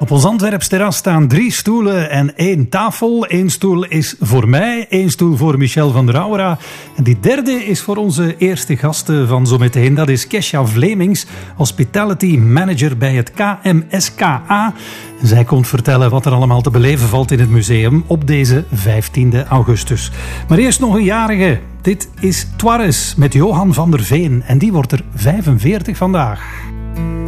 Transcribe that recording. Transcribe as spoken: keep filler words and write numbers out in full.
Op ons Antwerps terras staan drie stoelen en één tafel. Eén stoel is voor mij, één stoel voor Michel van der Aura. En die derde is voor onze eerste gasten van zometeen. Dat is Kesja Vlemings, Hospitality Manager bij het K M S K A. Zij komt vertellen wat er allemaal te beleven valt in het museum op deze vijftiende augustus. Maar eerst nog een jarige. Dit is Twarres met Johan van der Veen en die wordt er vijfenveertig vandaag.